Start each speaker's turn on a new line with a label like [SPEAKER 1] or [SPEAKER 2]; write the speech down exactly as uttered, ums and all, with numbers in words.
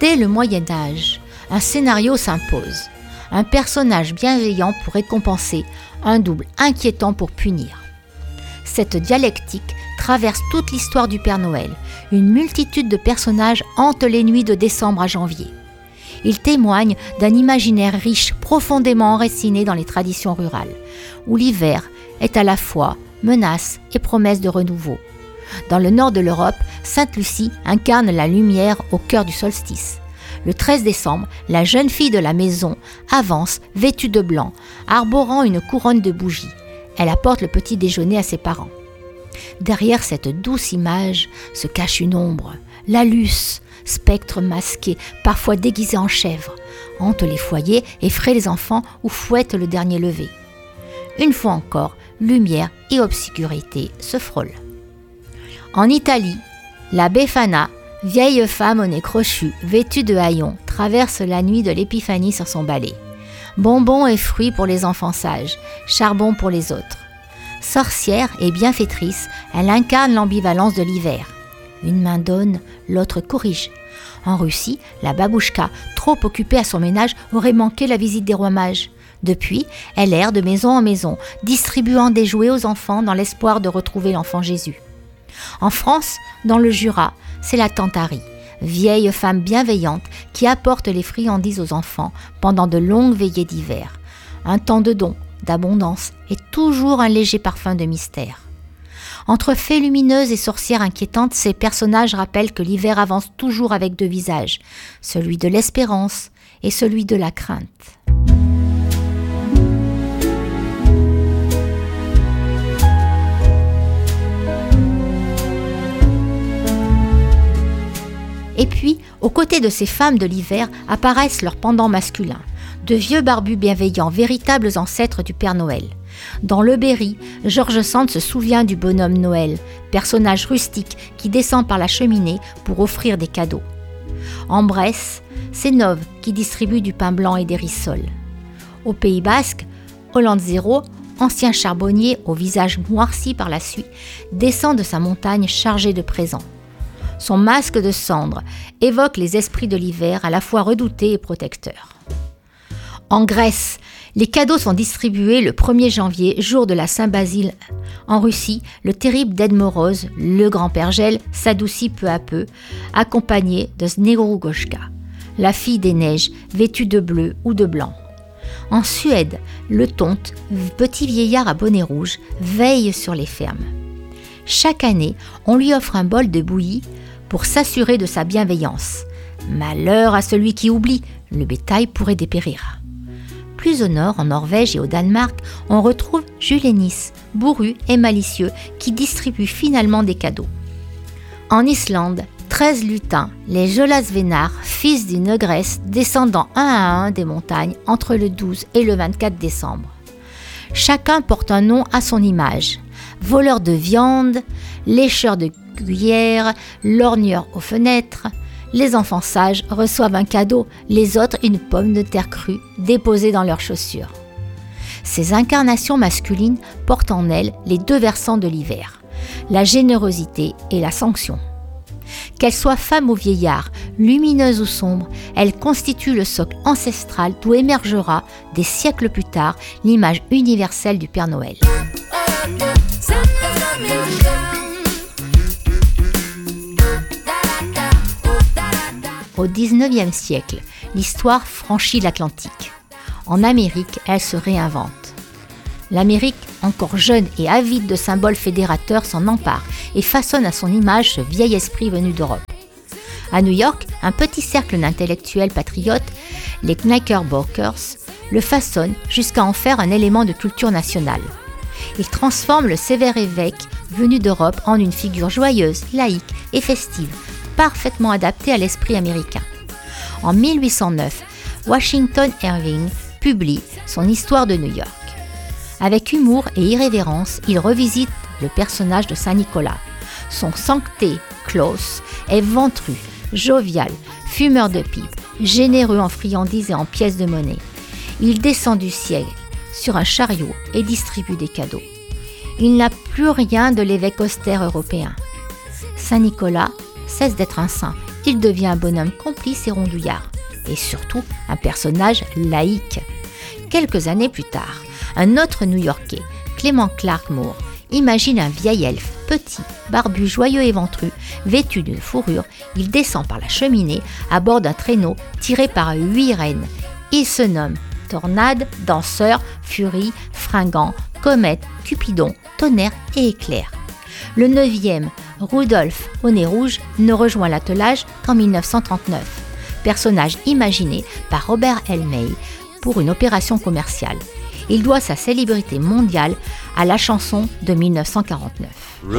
[SPEAKER 1] Dès le Moyen Âge, un scénario s'impose. Un personnage bienveillant pour récompenser, un double inquiétant pour punir. Cette dialectique traverse toute l'histoire du Père Noël. Une multitude de personnages hantent les nuits de décembre à janvier. Ils témoignent d'un imaginaire riche, profondément enraciné dans les traditions rurales, où l'hiver est à la fois menace et promesse de renouveau. Dans le nord de l'Europe, Sainte Lucie incarne la lumière au cœur du solstice. Le treize décembre, la jeune fille de la maison avance, vêtue de blanc, arborant une couronne de bougies. Elle apporte le petit déjeuner à ses parents. Derrière cette douce image se cache une ombre, la Luce, spectre masqué, parfois déguisé en chèvre, hante les foyers, effraie les enfants ou fouette le dernier lever. Une fois encore, lumière et obscurité se frôlent. En Italie, la Befana, vieille femme au nez crochu, vêtue de haillons, traverse la nuit de l'épiphanie sur son balai. Bonbons et fruits pour les enfants sages, charbon pour les autres. Sorcière et bienfaitrice, elle incarne l'ambivalence de l'hiver. Une main donne, l'autre corrige. En Russie, la babouchka, trop occupée à son ménage, aurait manqué la visite des rois mages. Depuis, elle erre de maison en maison, distribuant des jouets aux enfants dans l'espoir de retrouver l'enfant Jésus. En France, dans le Jura, c'est la tante Harry, vieille femme bienveillante qui apporte les friandises aux enfants pendant de longues veillées d'hiver. Un temps de don, d'abondance et toujours un léger parfum de mystère. Entre fées lumineuses et sorcières inquiétantes, ces personnages rappellent que l'hiver avance toujours avec deux visages, celui de l'espérance et celui de la crainte. Et puis, aux côtés de ces femmes de l'hiver, apparaissent leurs pendants masculins, de vieux barbus bienveillants, véritables ancêtres du Père Noël. Dans Le Berry, George Sand se souvient du bonhomme Noël, personnage rustique qui descend par la cheminée pour offrir des cadeaux. En Bresse, c'est Nov qui distribue du pain blanc et des rissoles. Au Pays Basque, Hollande-Zéro, ancien charbonnier au visage noirci par la suie, descend de sa montagne chargé de présents. Son masque de cendre évoque les esprits de l'hiver à la fois redoutés et protecteurs. En Grèce, les cadeaux sont distribués le premier janvier, jour de la Saint-Basile. En Russie, le terrible Ded Moroz, le grand-père Gel, s'adoucit peu à peu, accompagné de Snegurushka, la fille des neiges, vêtue de bleu ou de blanc. En Suède, le tonte, petit vieillard à bonnet rouge, veille sur les fermes. Chaque année, on lui offre un bol de bouillie pour s'assurer de sa bienveillance. Malheur à celui qui oublie, le bétail pourrait dépérir. Plus au nord, en Norvège et au Danemark, on retrouve Julenis, bourru et malicieux, qui distribue finalement des cadeaux. En Islande, treize lutins, les Jolasvenar, fils d'une ogresse, descendant un à un des montagnes entre le douze et le vingt-quatre décembre. Chacun porte un nom à son image. Voleur de viande, lécheur de cuillères, lorgneur aux fenêtres. Les enfants sages reçoivent un cadeau, les autres une pomme de terre crue déposée dans leurs chaussures. Ces incarnations masculines portent en elles les deux versants de l'hiver, la générosité et la sanction. Qu'elles soient femmes ou vieillards, lumineuses ou sombres, elles constituent le socle ancestral d'où émergera, des siècles plus tard, l'image universelle du Père Noël. Au dix-neuvième siècle, l'histoire franchit l'Atlantique. En Amérique, elle se réinvente. L'Amérique, encore jeune et avide de symboles fédérateurs, s'en empare et façonne à son image ce vieil esprit venu d'Europe. À New York, un petit cercle d'intellectuels patriotes, les Knickerbockers, le façonnent jusqu'à en faire un élément de culture nationale. Ils transforment le sévère évêque venu d'Europe en une figure joyeuse, laïque et festive, parfaitement adaptée à l'esprit américain. En mille huit cent neuf, Washington Irving publie son Histoire de New York. Avec humour et irrévérence, il revisite le personnage de Saint-Nicolas. Son Sancté Claus est ventru, jovial, fumeur de pipe, généreux en friandises et en pièces de monnaie. Il descend du ciel sur un chariot et distribue des cadeaux. Il n'a plus rien de l'évêque austère européen. Saint-Nicolas cesse d'être un saint il devient un bonhomme complice et rondouillard, et surtout un personnage laïque. Quelques années plus tard, un autre New-Yorkais, Clement Clarke Moore, imagine un vieil elfe, petit, barbu, joyeux et ventru, vêtu d'une fourrure. Il descend par la cheminée à bord d'un traîneau tiré par huit rennes. Il se nomme Tornade, Danseur, Furie, Fringant, Comète, Cupidon, Tonnerre et Éclair. Le neuvième, Rudolph au nez rouge, ne rejoint l'attelage qu'en mille neuf cent trente-neuf. Personnage imaginé par Robert L. May pour une opération commerciale. Il doit sa célébrité mondiale à la chanson de mille neuf cent quarante-neuf.